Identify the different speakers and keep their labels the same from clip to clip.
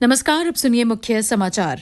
Speaker 1: नमस्कार, अब सुनिए मुख्य समाचार।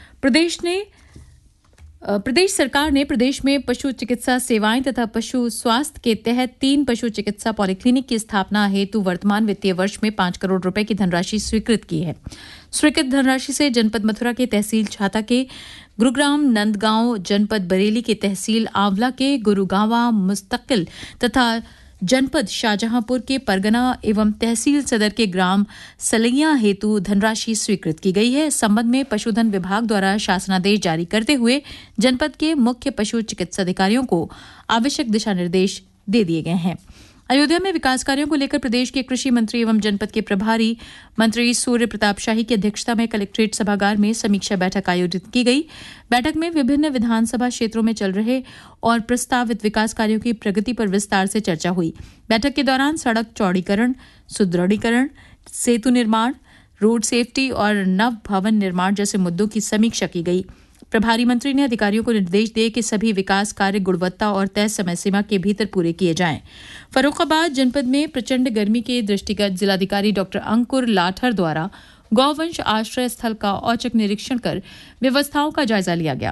Speaker 1: प्रदेश सरकार ने प्रदेश में पशु चिकित्सा सेवाएं तथा पशु स्वास्थ्य के तहत 3 पशु चिकित्सा पॉलिक्लिनिक की स्थापना हेतु वर्तमान वित्तीय वर्ष में 5 करोड़ रुपए की धनराशि स्वीकृत की है। स्वीकृत धनराशि से जनपद मथुरा के तहसील छाता के गुरुग्राम नंदगांव, जनपद बरेली के तहसील आंवला के गुरुगांवा मुस्तकिल तथा जनपद शाहजहांपुर के परगना एवं तहसील सदर के ग्राम सलैया हेतु धनराशि स्वीकृत की गई है। इस संबंध में पशुधन विभाग द्वारा शासनादेश जारी करते हुए जनपद के मुख्य पशु चिकित्सा अधिकारियों को आवश्यक दिशा निर्देश दे दिए गए हैं। अयोध्या में विकास कार्यों को लेकर प्रदेश के कृषि मंत्री एवं जनपद के प्रभारी मंत्री सूर्य प्रताप शाही की अध्यक्षता में कलेक्ट्रेट सभागार में समीक्षा बैठक आयोजित की गई। बैठक में विभिन्न विधानसभा क्षेत्रों में चल रहे और प्रस्तावित विकास कार्यों की प्रगति पर विस्तार से चर्चा हुई। बैठक के दौरान सड़क चौड़ीकरण, सुदृढ़ीकरण, सेतु निर्माण, रोड सेफ्टी और नव भवन निर्माण जैसे मुद्दों की समीक्षा की गई। प्रभारी मंत्री ने अधिकारियों को निर्देश दिए कि सभी विकास कार्य गुणवत्ता और तय समय सीमा के भीतर पूरे किए जाएं। फर्रुखाबाद जनपद में प्रचंड गर्मी के दृष्टिगत जिलाधिकारी डॉक्टर अंकुर लाठर द्वारा गौवंश आश्रय स्थल का औचक निरीक्षण कर व्यवस्थाओं का जायजा लिया गया।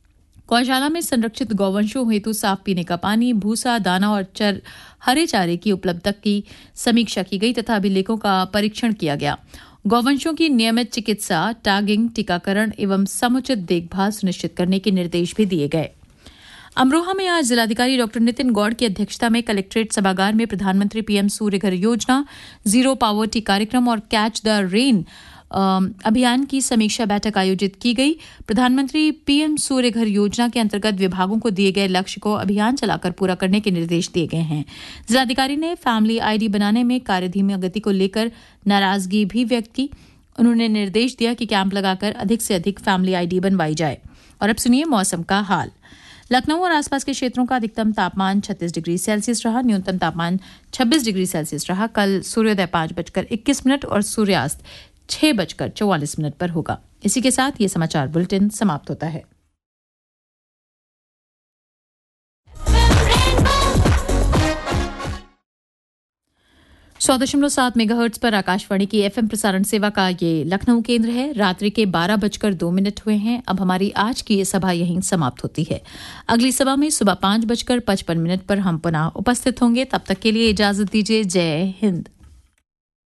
Speaker 1: गौशाला में संरक्षित गौवंशों हेतु साफ पीने का पानी, भूसा, दाना और हरे चारे की उपलब्धता की समीक्षा की गई तथा अभिलेखों का परीक्षण किया गया। गौवंशों की नियमित चिकित्सा, टैगिंग, टीकाकरण एवं समुचित देखभाल सुनिश्चित करने के निर्देश भी दिए गए। अमरोहा में आज जिलाधिकारी डॉक्टर नितिन गौड़ की अध्यक्षता में कलेक्ट्रेट सभागार में प्रधानमंत्री पीएम सूर्य घर योजना, जीरो पावर्टी कार्यक्रम और कैच द रेन अभियान की समीक्षा बैठक आयोजित की गई। प्रधानमंत्री पीएम सूर्य घर योजना के अंतर्गत विभागों को दिए गए लक्ष्य को अभियान चलाकर पूरा करने के निर्देश दिए गए हैं। जिलाधिकारी ने फैमिली आईडी बनाने में कार्यधीमी गति को लेकर नाराजगी भी व्यक्त की। उन्होंने निर्देश दिया कि कैंप लगाकर अधिक से अधिक फैमिली आईडी बनवाई जाए। और अब सुनिए मौसम का हाल। लखनऊ और आसपास के क्षेत्रों का अधिकतम तापमान 36 डिग्री सेल्सियस रहा, न्यूनतम तापमान 26 डिग्री सेल्सियस रहा। कल सूर्योदय 5:21 और सूर्यास्त 6:44 पर होगा। इसी के साथ ये समाचार बुलेटिन समाप्त होता है। 100.7 मेगाहर्ट्ज पर आकाशवाणी की एफएम प्रसारण सेवा का ये लखनऊ केंद्र है। रात्रि के 12:02 हुए हैं। अब हमारी आज की ये सभा यहीं समाप्त होती है। अगली सभा में सुबह 5:55 पर हम पुनः उपस्थित होंगे। तब तक के लिए इजाजत दीजिए। जय हिंद।